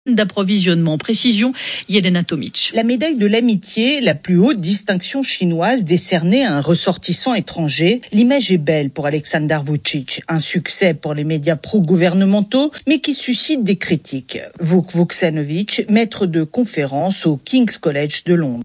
d'approvisionnement. Précision, Yelena Tomic. La médaille de l'amitié, la plus haute distinction chinoise décernée à un ressortissant étranger. L'image est belle pour Aleksandar Vučić. Un succès pour les médias pro-gouvernementaux, mais qui suscite des critiques. Vuk Vuksanović, maître de conférence au King's College de Londres.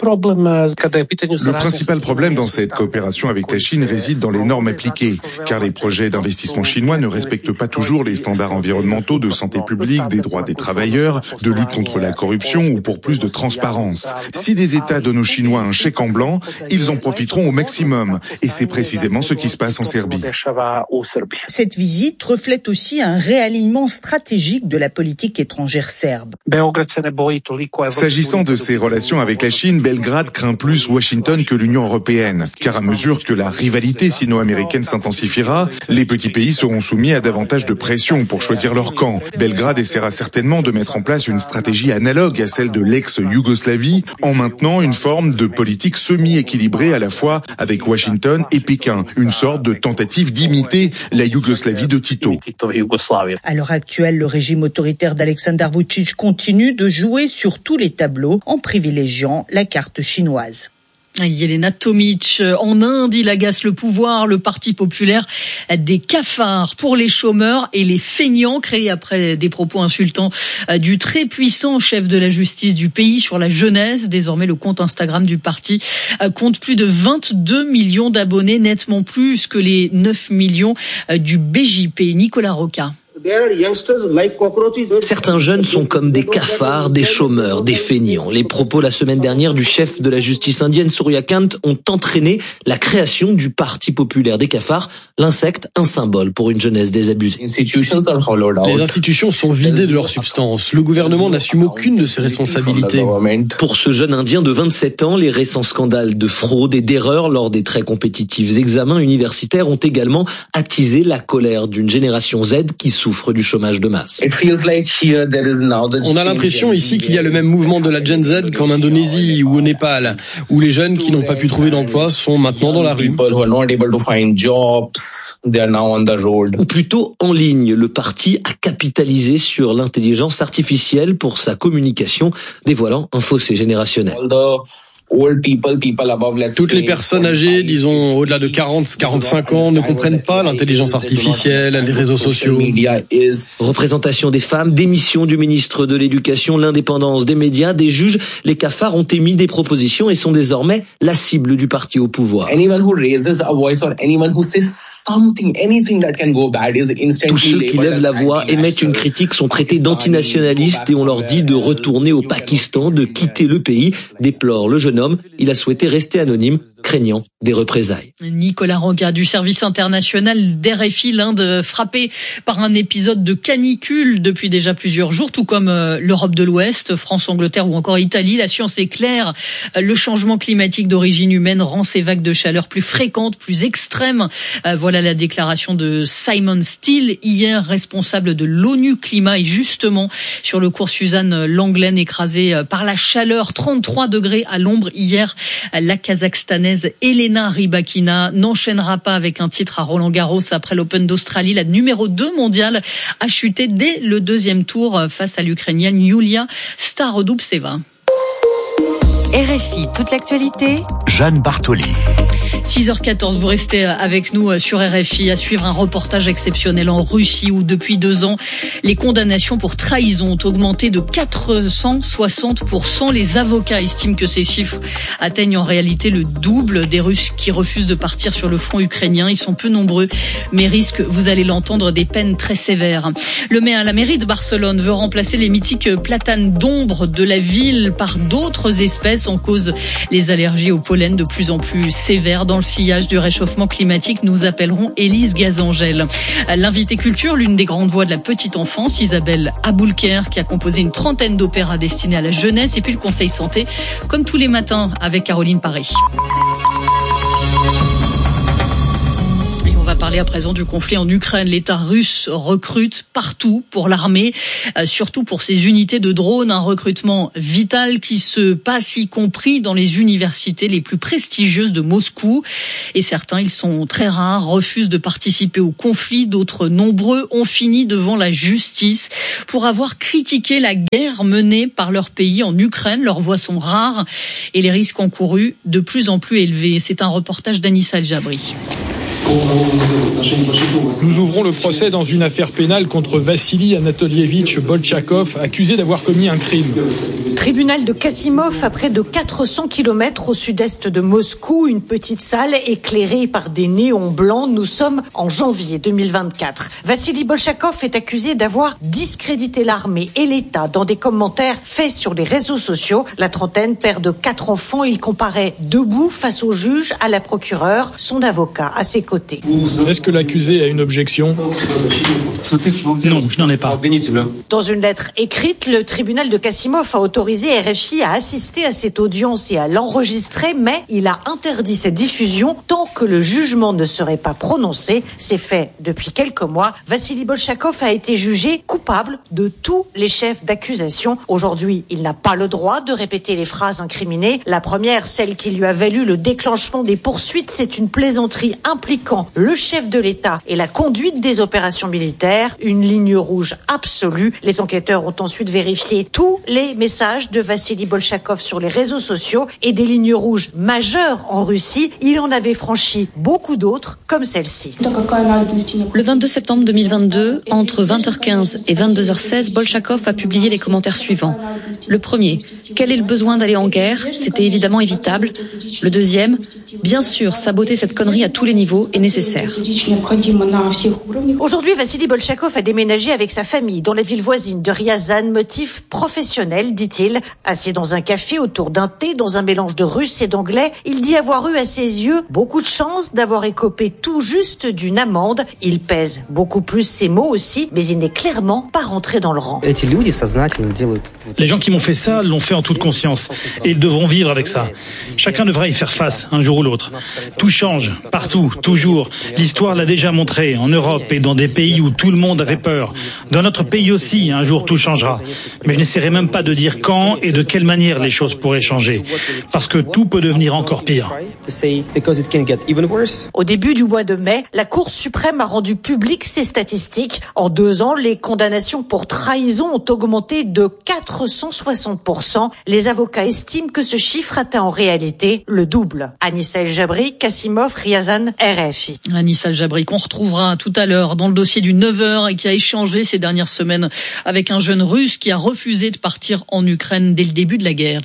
Le principal problème dans cette coopération avec la Chine réside dans les normes appliquées, car les projets d'investissement chinois ne respectent pas toujours les standards environnementaux, de santé publique, des droits des travailleurs, de lutte contre la corruption ou pour plus de transparence. Si des États donnent aux Chinois un chèque en blanc, ils en profiteront au maximum. Et c'est précisément ce qui se passe en Serbie. Cette visite reflète aussi un réalignement stratégique de la politique étrangère serbe. S'agissant de ses relations avec la Chine, Belgrade craint plus Washington que l'Union européenne. Car à mesure que la rivalité sino-américaine s'intensifiera, les petits pays seront soumis à davantage de pression pour choisir leur camp. Belgrade essaiera certainement de mettre en place une stratégie analogue à celle de l'ex-Yougoslavie, en maintenant une forme de politique semi-équilibrée à la fois avec Washington et Pékin, une sorte de tentative d'imiter la Yougoslavie de Tito. À l'heure actuelle, le régime autoritaire d'Aleksandar Vučić continue de jouer sur tous les tableaux en privilégiant la carte chinoise. Yelena Tomic. En Inde, il agace le pouvoir, le Parti populaire des cafards pour les chômeurs et les feignants, créés après des propos insultants du très puissant chef de la justice du pays sur la jeunesse. Désormais, le compte Instagram du parti compte plus de 22 millions d'abonnés, nettement plus que les 9 millions du BJP. Nicolas Roca. Certains jeunes sont comme des cafards, des chômeurs, des feignants. Les propos la semaine dernière du chef de la justice indienne, Surya Kant, ont entraîné la création du Parti populaire des cafards, l'insecte, un symbole pour une jeunesse désabusée. Les institutions sont vidées de leur substance. Le gouvernement n'assume aucune de ses responsabilités. Pour ce jeune Indien de 27 ans, les récents scandales de fraude et d'erreurs lors des très compétitifs examens universitaires ont également attisé la colère d'une génération Z qui souffre du chômage de masse. On a l'impression ici qu'il y a le même mouvement de la Gen Z qu'en Indonésie ou au Népal, où les jeunes qui n'ont pas pu trouver d'emploi sont maintenant dans la rue. Ou plutôt en ligne, le parti a capitalisé sur l'intelligence artificielle pour sa communication, dévoilant un fossé générationnel. Toutes les personnes âgées, disons au-delà de 40-45 ans, ne comprennent pas l'intelligence artificielle, les réseaux sociaux. Représentation des femmes, démission du ministre de l'Éducation, l'indépendance des médias, des juges, les cafards ont émis des propositions et sont désormais la cible du parti au pouvoir. Tous ceux qui lèvent la voix, émettent une critique, sont traités d'antinationalistes et on leur dit de retourner au Pakistan, de quitter le pays, déplore le jeune homme. Il a souhaité rester anonyme, craignant des représailles. Nicolas Roca du service international d'RFI, l'Inde frappée par un épisode de canicule depuis déjà plusieurs jours, tout comme l'Europe de l'Ouest, France, Angleterre ou encore Italie. La science est claire, le changement climatique d'origine humaine rend ces vagues de chaleur plus fréquentes, plus extrêmes. Voilà la déclaration de Simon Steele, hier responsable de l'ONU Climat, et justement sur le cours Suzanne Langlaine, écrasée par la chaleur, 33 degrés à l'ombre hier. La Kazakhstanaise Elena Rybakina n'enchaînera pas avec un titre à Roland-Garros après l'Open d'Australie. La numéro 2 mondiale a chuté dès le deuxième tour face à l'Ukrainienne Yulia Starodubtseva. RFI, toute l'actualité. Jeanne Bartoli. 6h14, vous restez avec nous sur RFI à suivre un reportage exceptionnel en Russie où depuis 2 ans, les condamnations pour trahison ont augmenté de 460%. Les avocats estiment que ces chiffres atteignent en réalité le double des Russes qui refusent de partir sur le front ukrainien. Ils sont peu nombreux, mais risquent, vous allez l'entendre, des peines très sévères. La mairie de Barcelone veut remplacer les mythiques platanes d'ombre de la ville par d'autres espèces en cause les allergies au pollen de plus en plus sévères. Dans le sillage du réchauffement climatique, nous appellerons Élise Gazangel. L'invité culture, l'une des grandes voix de la petite enfance, Isabelle Aboulker, qui a composé une 30aine d'opéras destinés à la jeunesse, et puis le conseil santé, comme tous les matins avec Caroline Paris. parler à présent du conflit en Ukraine. L'État russe recrute partout pour l'armée, surtout pour ses unités de drones. Un recrutement vital qui se passe y compris dans les universités les plus prestigieuses de Moscou. Et certains, ils sont très rares, refusent de participer au conflit. D'autres, nombreux, ont fini devant la justice pour avoir critiqué la guerre menée par leur pays en Ukraine. Leurs voix sont rares et les risques encourus de plus en plus élevés. C'est un reportage d'Anissa El-Jabri. Nous ouvrons le procès dans une affaire pénale contre Vassili Anatolievitch Bolchakov, accusé d'avoir commis un crime. Tribunal de Kassimov, à près de 400 km au sud-est de Moscou, une petite salle éclairée par des néons blancs. Nous sommes en janvier 2024. Vassili Bolchakov est accusé d'avoir discrédité l'armée et l'État dans des commentaires faits sur les réseaux sociaux. La trentaine, père de 4 enfants, il comparaît debout face au juge, à la procureure, son avocat à ses côtés. Est-ce que l'accusé a une objection ? Non, je n'en ai pas. Dans une lettre écrite, le tribunal de Kassimov a autorisé RFI à assister à cette audience et à l'enregistrer, mais il a interdit cette diffusion tant que le jugement ne serait pas prononcé. C'est fait depuis quelques mois. Vassili Bolchakov a été jugé coupable de tous les chefs d'accusation. Aujourd'hui, il n'a pas le droit de répéter les phrases incriminées. La première, celle qui lui a valu le déclenchement des poursuites, c'est une plaisanterie impliquant le chef de l'État et la conduite des opérations militaires, une ligne rouge absolue. Les enquêteurs ont ensuite vérifié tous les messages de Vassili Bolchakov sur les réseaux sociaux et des lignes rouges majeures en Russie. Il en avait franchi beaucoup d'autres, comme celle-ci. Le 22 septembre 2022, entre 20h15 et 22h16, Bolchakov a publié les commentaires suivants. Le premier, quel est le besoin d'aller en guerre ? C'était évidemment évitable. Le deuxième, bien sûr, saboter cette connerie à tous les niveaux est nécessaire. Aujourd'hui, Vassili Bolchakov a déménagé avec sa famille dans la ville voisine de Ryazan. Motif professionnel, dit-il. Assis dans un café autour d'un thé, dans un mélange de russe et d'anglais, il dit avoir eu à ses yeux beaucoup de chance d'avoir écopé tout juste d'une amende. Il pèse beaucoup plus ses mots aussi, mais il n'est clairement pas rentré dans le rang. Les gens qui m'ont fait ça l'ont fait en toute conscience et ils devront vivre avec ça. Chacun devra y faire face un jour ou l'autre. Tout change, partout, toujours. L'histoire l'a déjà montré, en Europe et dans des pays où tout le monde avait peur. Dans notre pays aussi, un jour tout changera. Mais je n'essaierai même pas de dire quand et de quelle manière les choses pourraient changer. Parce que tout peut devenir encore pire. Au début du mois de mai, la Cour suprême a rendu publiques ces statistiques. En 2 ans, les condamnations pour trahison ont augmenté de 460%. Les avocats estiment que ce chiffre atteint en réalité le double. Anissa El-Jabri, Kassimov, Ryazan, RFI. Anissa El-Jabri, qu'on retrouvera tout à l'heure dans le dossier du 9h et qui a échangé ces dernières semaines avec un jeune russe qui a refusé de partir en Ukraine dès le début de la guerre.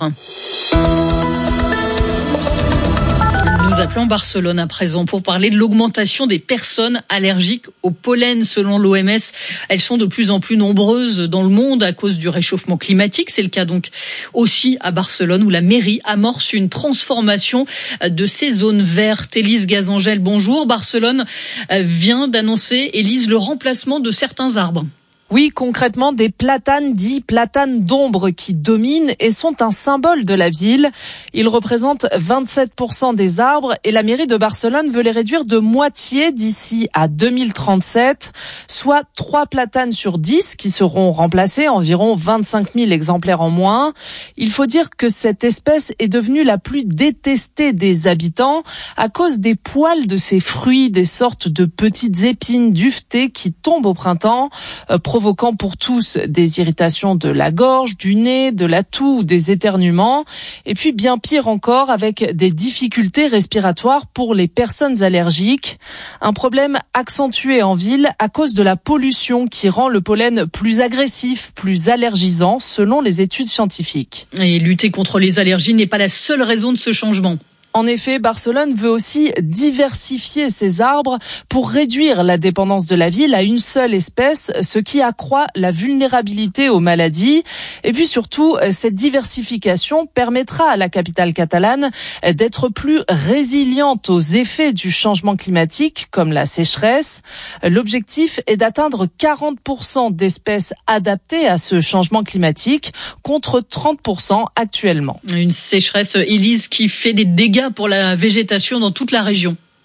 Nous appelons Barcelone à présent pour parler de l'augmentation des personnes allergiques au pollen. Selon l'OMS, elles sont de plus en plus nombreuses dans le monde à cause du réchauffement climatique. C'est le cas donc aussi à Barcelone où la mairie amorce une transformation de ces zones vertes. Élise Gazangel, bonjour. Barcelone vient d'annoncer, Élise, le remplacement de certains arbres. Oui, concrètement, des platanes dits platanes d'ombre qui dominent et sont un symbole de la ville. Ils représentent 27% des arbres et la mairie de Barcelone veut les réduire de moitié d'ici à 2037, soit 3 platanes sur 10 qui seront remplacées, environ 25 000 exemplaires en moins. Il faut dire que cette espèce est devenue la plus détestée des habitants à cause des poils de ses fruits, des sortes de petites épines duvetées qui tombent au printemps, provoquant pour tous des irritations de la gorge, du nez, de la toux ou des éternuements. Et puis bien pire encore, avec des difficultés respiratoires pour les personnes allergiques. Un problème accentué en ville à cause de la pollution qui rend le pollen plus agressif, plus allergisant selon les études scientifiques. Et lutter contre les allergies n'est pas la seule raison de ce changement. En effet, Barcelone veut aussi diversifier ses arbres pour réduire la dépendance de la ville à une seule espèce, ce qui accroît la vulnérabilité aux maladies. Et puis surtout, cette diversification permettra à la capitale catalane d'être plus résiliente aux effets du changement climatique, comme la sécheresse. L'objectif est d'atteindre 40% d'espèces adaptées à ce changement climatique, contre 30% actuellement. Une sécheresse, Élise, qui fait des dégâts pour la végétation dans toute la région.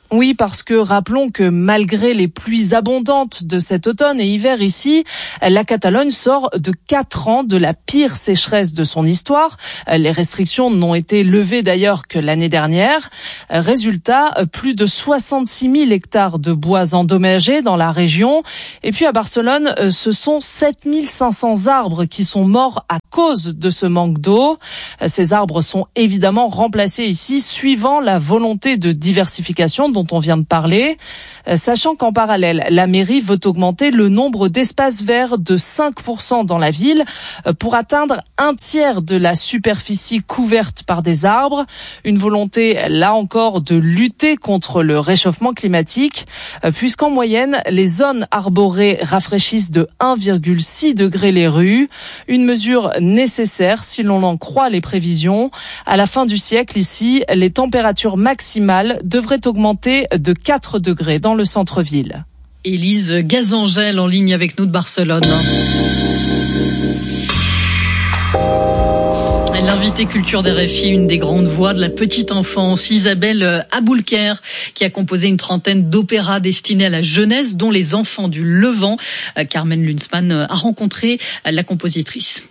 Oui, parce que rappelons que malgré les pluies abondantes de cet automne et hiver ici, la Catalogne sort de 4 ans de la pire sécheresse de son histoire. Les restrictions n'ont été levées d'ailleurs que l'année dernière. Résultat, plus de 66 000 hectares de bois endommagés dans la région. Et puis à Barcelone, ce sont 7 500 arbres qui sont morts à cause de ce manque d'eau. Ces arbres sont évidemment remplacés ici suivant la volonté de diversification dont on vient de parler, sachant qu'en parallèle, la mairie veut augmenter le nombre d'espaces verts de 5% dans la ville pour atteindre 1/3 de la superficie couverte par des arbres. Une volonté, là encore, de lutter contre le réchauffement climatique, puisqu'en moyenne, les zones arborées rafraîchissent de 1,6 degré les rues. Une mesure nécessaire si l'on en croit les prévisions. À la fin du siècle, ici, les températures maximales devraient augmenter de 4 degrés dans le centre-ville. Élise Gazangel en ligne avec nous de Barcelone. L'invité culture d'RFI, une des grandes voix de la petite enfance, Isabelle Aboulker, qui a composé une trentaine d'opéras destinés à la jeunesse, dont Les Enfants du Levant. Carmen Lunsmann a rencontré la compositrice.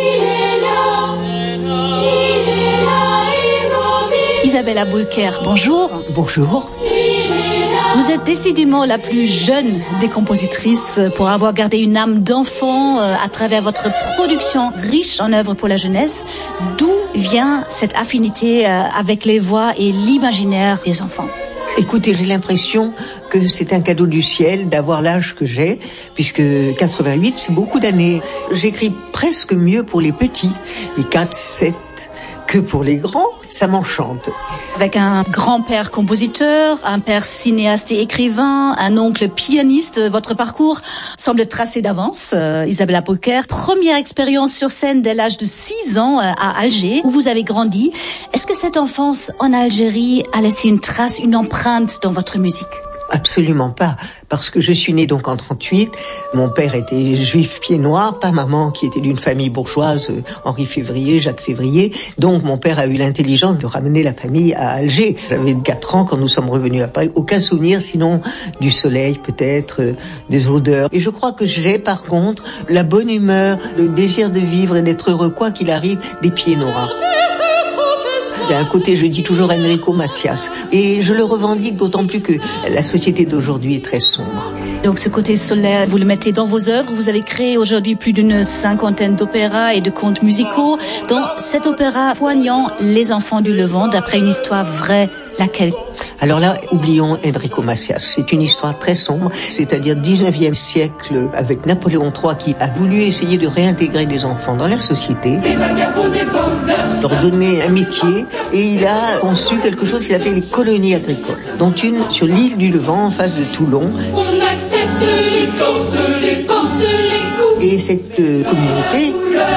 Isabelle Aboulker, bonjour. Bonjour. Vous êtes décidément la plus jeune des compositrices pour avoir gardé une âme d'enfant à travers votre production riche en œuvres pour la jeunesse. D'où vient cette affinité avec les voix et l'imaginaire des enfants ? Écoutez, j'ai l'impression que c'est un cadeau du ciel d'avoir l'âge que j'ai, puisque 88, c'est beaucoup d'années. J'écris presque mieux pour les petits, les 4, 7, que pour les grands. Ça m'enchante. Avec un grand-père compositeur, un père cinéaste et écrivain, un oncle pianiste, votre parcours semble tracé d'avance. Isabelle Aboulker, première expérience sur scène dès l'âge de 6 ans à Alger, où vous avez grandi. Est-ce que cette enfance en Algérie a laissé une trace, une empreinte dans votre musique ? Absolument pas, parce que je suis née donc en 38. Mon père était juif pied noir, pas maman qui était d'une famille bourgeoise, Henri Février, Jacques Février. Donc mon père a eu l'intelligence de ramener la famille à Alger. J'avais 4 ans quand nous sommes revenus après. Aucun souvenir sinon du soleil peut-être, des odeurs. Et je crois que j'ai par contre la bonne humeur, le désir de vivre et d'être heureux quoi qu'il arrive, des pieds noirs. D'un côté, je dis toujours Enrico Macias. Et je le revendique d'autant plus que la société d'aujourd'hui est très sombre. Donc ce côté solaire, vous le mettez dans vos œuvres. Vous avez créé aujourd'hui plus d'une 50aine d'opéras et de contes musicaux. Dans cet opéra poignant, Les Enfants du Levant, d'après une histoire vraie, laquelle ? Alors là, oublions Enrico Macias. C'est une histoire très sombre, c'est-à-dire 19e siècle avec Napoléon III qui a voulu essayer de réintégrer des enfants dans la société, leur donner un métier, et il a conçu quelque chose qu'il appelait les colonies agricoles, dont une sur l'île du Levant en face de Toulon. On accepte les porte les coups. Et cette communauté,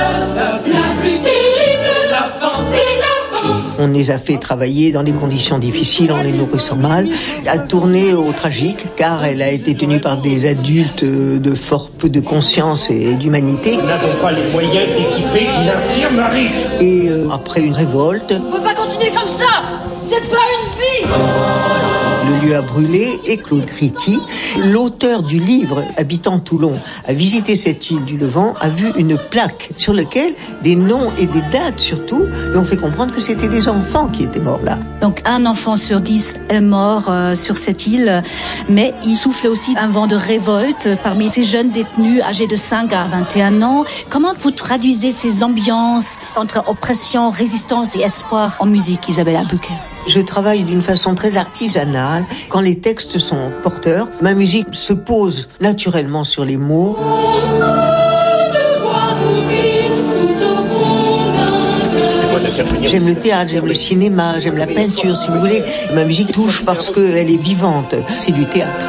on les a fait travailler dans des conditions difficiles en les nourrissant mal, a tourné au tragique car elle a été tenue par des adultes de fort peu de conscience et d'humanité. Nous n'avons pas les moyens d'équiper une infirmerie. Et après une révolte... On ne peut pas continuer comme ça. C'est pas une vie. Le lieu a brûlé et Claude Critti, l'auteur du livre Habitant Toulon, a visité cette île du Levant, a vu une plaque sur laquelle des noms et des dates surtout lui ont fait comprendre que c'était des enfants qui étaient morts là. Donc un enfant sur 10 est mort sur cette île, mais il souffle aussi un vent de révolte parmi ces jeunes détenus âgés de 5 à 21 ans. Comment vous traduisez ces ambiances entre oppression, résistance et espoir en musique, Isabelle Aboulker ? Je travaille d'une façon très artisanale. Quand les textes sont porteurs, ma musique se pose naturellement sur les mots. J'aime le théâtre, j'aime le cinéma, j'aime la peinture, si vous voulez. Ma musique touche parce qu'elle est vivante. C'est du théâtre.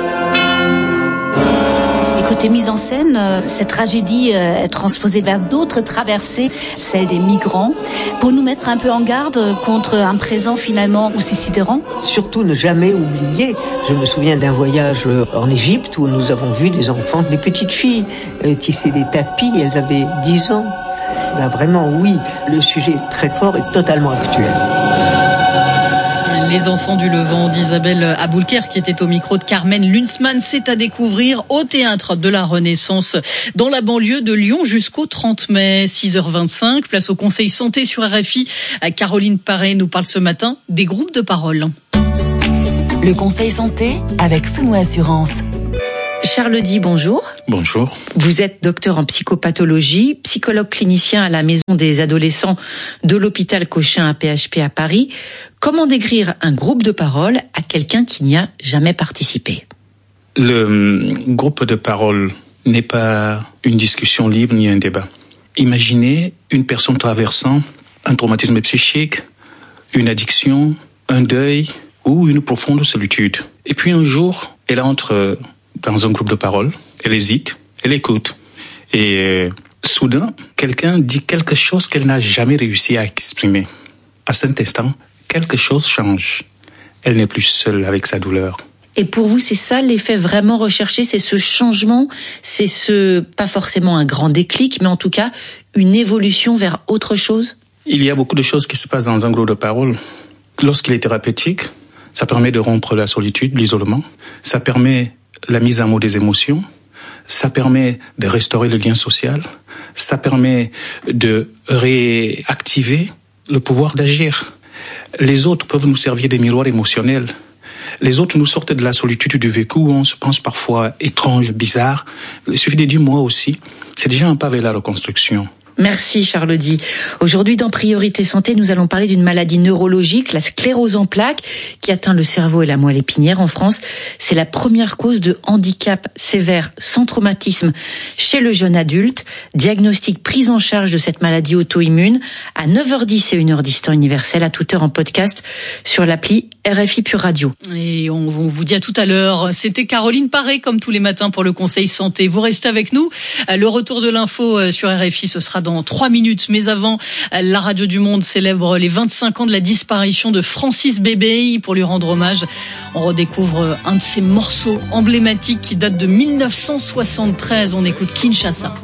Côté mise en scène, cette tragédie est transposée vers d'autres traversées, celle des migrants, pour nous mettre un peu en garde contre un présent finalement aussi sidérant. Surtout ne jamais oublier, je me souviens d'un voyage en Égypte où nous avons vu des enfants, des petites filles tisser des tapis, elles avaient 10 ans. Là, vraiment oui, le sujet est très fort et totalement actuel. Les enfants du Levant d'Isabelle Aboulker, qui était au micro de Carmen Lunsmann, c'est à découvrir au Théâtre de la Renaissance dans la banlieue de Lyon jusqu'au 30 mai, 6h25. Place au Conseil Santé sur RFI. Caroline Paré nous parle ce matin des groupes de parole. Le Conseil Santé avec Souno Assurance. Charles Di, bonjour. Bonjour. Vous êtes docteur en psychopathologie, psychologue clinicien à la Maison des adolescents de l'hôpital Cochin à PHP à Paris. Comment décrire un groupe de parole à quelqu'un qui n'y a jamais participé ? Le groupe de parole n'est pas une discussion libre ni un débat. Imaginez une personne traversant un traumatisme psychique, une addiction, un deuil ou une profonde solitude. Et puis un jour, elle entre dans un groupe de parole, elle hésite, elle écoute. Et soudain, quelqu'un dit quelque chose qu'elle n'a jamais réussi à exprimer. À cet instant, quelque chose change. Elle n'est plus seule avec sa douleur. Et pour vous, c'est ça l'effet vraiment recherché, c'est ce changement, pas forcément un grand déclic, mais en tout cas, une évolution vers autre chose ? Il y a beaucoup de choses qui se passent dans un groupe de parole. Lorsqu'il est thérapeutique, ça permet de rompre la solitude, l'isolement. Ça permet la mise en mots des émotions. Ça permet de restaurer le lien social. Ça permet de réactiver le pouvoir d'agir. Les autres peuvent nous servir des miroirs émotionnels. Les autres nous sortent de la solitude du vécu où on se pense parfois étrange, bizarre. Il suffit de dire moi aussi. C'est déjà un pas vers la reconstruction. Merci Charles Di. Aujourd'hui dans Priorité Santé, nous allons parler d'une maladie neurologique, la sclérose en plaques, qui atteint le cerveau et la moelle épinière en France. C'est la première cause de handicap sévère sans traumatisme chez le jeune adulte. Diagnostic, prise en charge de cette maladie auto-immune à 9h10 et 1h10 temps universel, à toute heure en podcast sur l'appli RFI Pure Radio. Et on vous dit à tout à l'heure. C'était Caroline Paré comme tous les matins pour le Conseil Santé. Vous restez avec nous. Le retour de l'info sur RFI, ce sera dans 3 minutes. Mais avant, la Radio du Monde célèbre les 25 ans de la disparition de Francis Bébé. Pour lui rendre hommage, on redécouvre un de ses morceaux emblématiques qui date de 1973. On écoute Kinshasa.